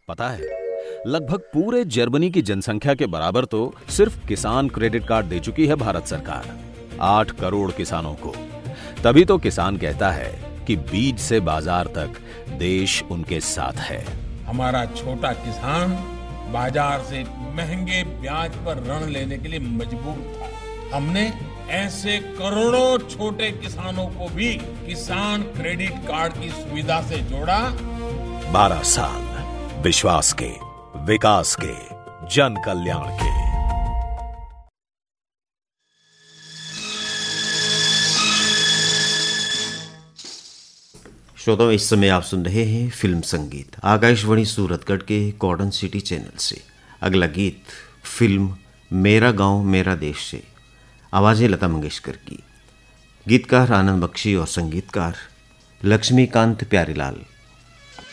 पता है, लगभग पूरे जर्मनी की जनसंख्या के बराबर तो सिर्फ किसान क्रेडिट कार्ड दे चुकी है भारत सरकार, 8 करोड़ किसानों को। तभी तो किसान कहता है कि बीज से बाजार तक देश उनके साथ है। हमारा छोटा किसान बाजार से महंगे ब्याज पर ऋण लेने के लिए मजबूर था। हमने ऐसे करोड़ों छोटे किसानों को भी किसान क्रेडिट कार्ड की सुविधा से जोड़ा। 12 साल विश्वास के, विकास के, जन कल्याण के। श्रोताओं, इस समय आप सुन रहे हैं फिल्म संगीत आकाशवाणी सूरतगढ़ के कॉर्डन सिटी चैनल से। अगला गीत फिल्म मेरा गांव मेरा देश से, आवाज़ें लता मंगेशकर की, गीतकार आनंद बख्शी और संगीतकार लक्ष्मीकांत प्यारीलाल।